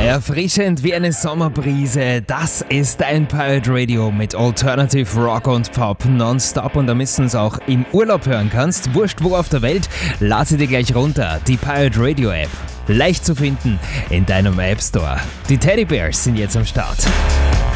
Erfrischend wie eine Sommerbrise, das ist dein Pirate Radio mit Alternative Rock und Pop nonstop, und damit du uns auch im Urlaub hören kannst, wurscht wo auf der Welt, lad sie dir gleich runter, die Pirate Radio App. Leicht zu finden in deinem App Store. Die Teddy Bears sind jetzt am Start.